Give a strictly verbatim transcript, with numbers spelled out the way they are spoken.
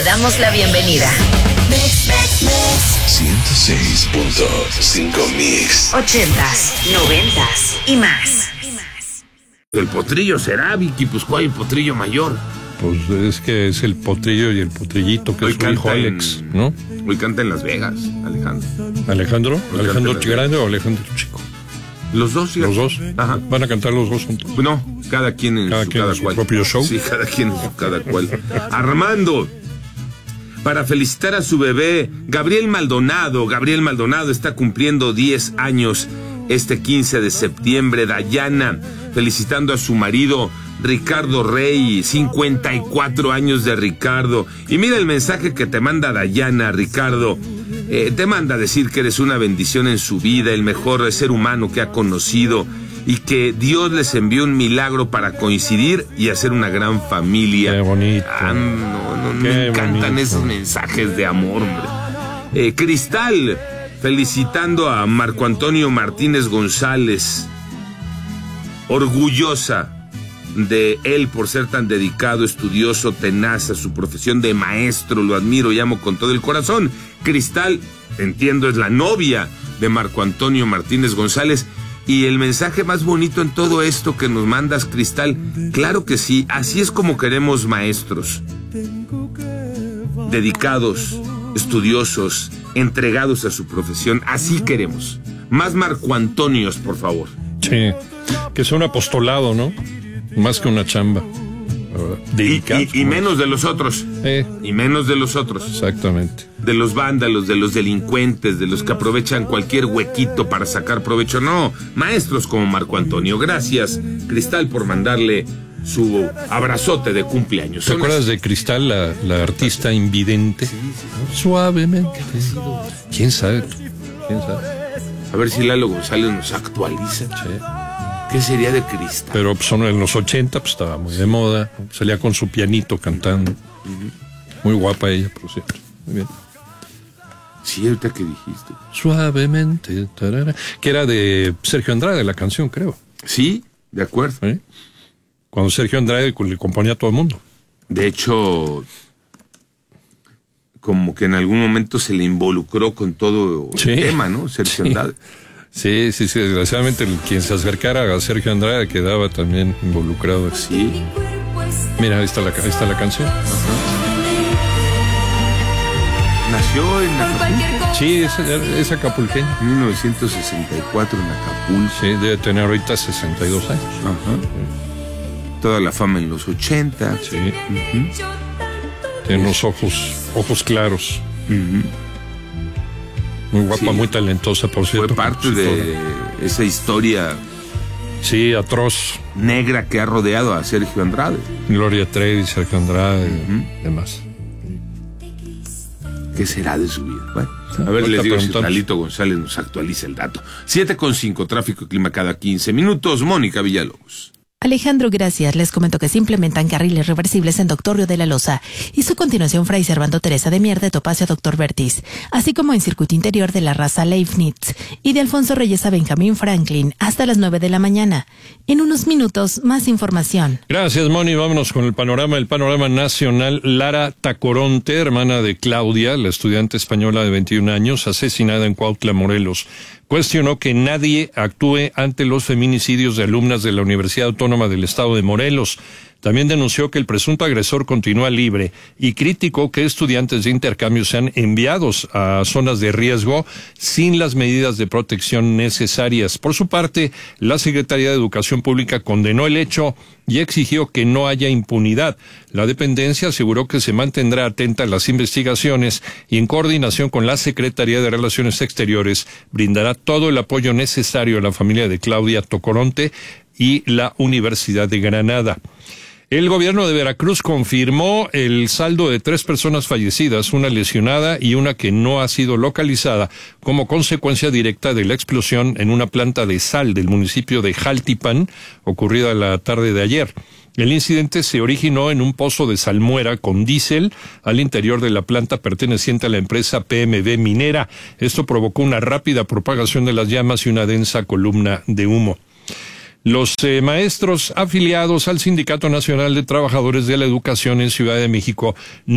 Te damos la bienvenida. ciento seis punto cinco Mix. Ochentas, noventas y más. El potrillo será, Vicky, pues ¿cuál el potrillo mayor? Pues es que es el potrillo y el potrillito, que Hoy es su hijo canta Alex, en- ¿no? Hoy canta en Las Vegas, Alejandro. Alejandro, Hoy Alejandro canta- Grande o Alejandro Chico. Los dos, Los dos. Ajá. Van a cantar los dos juntos. No, cada quien en Cada su, quien cada en su cual. propio show. Sí, cada quien en su cada cual. Armando, para felicitar a su bebé, Gabriel Maldonado. Gabriel Maldonado está cumpliendo diez años este quince de septiembre. Dayana, felicitando a su marido, Ricardo Rey, cincuenta y cuatro años de Ricardo. Y mira el mensaje que te manda Dayana, Ricardo. Eh, te manda a decir que eres una bendición en su vida, el mejor ser humano que ha conocido, y que Dios les envió un milagro para coincidir y hacer una gran familia. Qué bonito. Ah, no, no, Qué me encantan bonito. esos mensajes de amor, hombre. Eh, Cristal, felicitando a Marco Antonio Martínez González, orgullosa de él por ser tan dedicado, estudioso, tenaz a su profesión de maestro. Lo admiro y amo con todo el corazón. Cristal, entiendo, es la novia de Marco Antonio Martínez González. Y el mensaje más bonito en todo esto que nos mandas, Cristal, claro que sí, así es como queremos maestros. Dedicados, estudiosos, entregados a su profesión, así queremos. Más Marco Antonios, por favor. Sí, que sea un apostolado, ¿no? Más que una chamba. Y, Dedicados, y- y ¿no? menos de los otros. Eh, Y menos de los otros. exactamente. De los vándalos, de los delincuentes, de los que aprovechan cualquier huequito para sacar provecho. No, maestros como Marco Antonio. Gracias, Cristal, por mandarle su abrazote de cumpleaños. ¿Te Son acuerdas de Cristal, la, la artista invidente? Suavemente. ¿Quién sabe? tú? ¿Quién sabe? las- A ver si Lalo González nos actualiza. Sí. ¿Qué sería de Cristal? Pero pues, son en los ochenta, pues estaba muy de moda. Salía con su pianito cantando. Muy guapa ella, por cierto. Muy bien. Sí, ahorita que dijiste. Suavemente. Tarara, que era de Sergio Andrade, la canción, creo. Sí, de acuerdo. ¿Eh? Cuando Sergio Andrade le componía a todo el mundo. De hecho, como que en algún momento se le involucró con todo Sí. el tema, ¿no? Sergio Sí. Andrade. Sí, sí, sí. Desgraciadamente, el- quien se acercara a Sergio Andrade quedaba también involucrado. Sí. Mira, ahí está la, ahí está la canción. Nació en Acapulco. Sí, es, es acapulqueño. mil novecientos sesenta y cuatro en Acapulco. Sí, debe tener ahorita sesenta y dos años. Ajá. Toda la fama en los ochenta. Sí. Tiene unos ojos, ojos claros. Muy guapa, Sí. muy talentosa, por Fue cierto. parte de esa historia Sí, atroz. negra que ha rodeado a Sergio Andrade. Gloria Trevi, Sergio Andrade y demás. ¿Qué será de su vida? Bueno, a ver, Ahorita les digo si preguntamos. Lalito González nos actualiza el dato. siete con cinco, tráfico y clima cada quince minutos. Mónica Villalobos. Alejandro, gracias. Les comento que se implementan carriles reversibles en Doctor Río de la Loza y su continuación Fray Servando Teresa de Mier de Topacio a Doctor Vertis, así como en circuito interior de la raza Leibniz y de Alfonso Reyes a Benjamín Franklin hasta las nueve de la mañana. En unos minutos, más información. Gracias, Moni. Vámonos con el panorama, el panorama nacional. Lara Tacoronte, hermana de Claudia, la estudiante española de veintiún años, asesinada en Cuautla, Morelos, cuestionó que nadie actúe ante los feminicidios de alumnas de la Universidad Autónoma del Estado de Morelos. También denunció que el presunto agresor continúa libre y criticó que estudiantes de intercambio sean enviados a zonas de riesgo sin las medidas de protección necesarias. Por su parte, la Secretaría de Educación Pública condenó el hecho y exigió que no haya impunidad. La dependencia aseguró que se mantendrá atenta a las investigaciones y en coordinación con la Secretaría de Relaciones Exteriores brindará todo el apoyo necesario a la familia de Claudia Tacoronte y la Universidad de Granada. El gobierno de Veracruz confirmó el saldo de tres personas fallecidas, una lesionada y una que no ha sido localizada como consecuencia directa de la explosión en una planta de sal del municipio de Jaltipan, ocurrida la tarde de ayer. El incidente se originó en un pozo de salmuera con diésel al interior de la planta perteneciente a la empresa P M B Minera. Esto provocó una rápida propagación de las llamas y una densa columna de humo. Los eh, maestros afiliados al Sindicato Nacional de Trabajadores de la Educación en Ciudad de México